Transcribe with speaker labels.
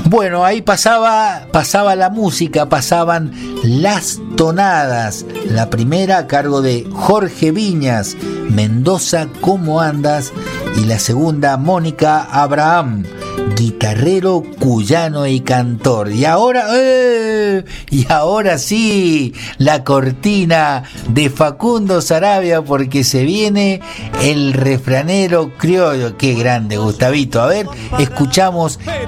Speaker 1: Bueno, ahí pasaba la música, pasaban las tonadas. La primera a cargo de Jorge Viñas, Mendoza, ¿cómo andas? Y la segunda, Mónica Abraham, guitarrero, cuyano y cantor. Y ahora sí, la cortina de Facundo Saravia, porque se viene el refranero criollo. Qué grande, Gustavito. A ver, escuchamos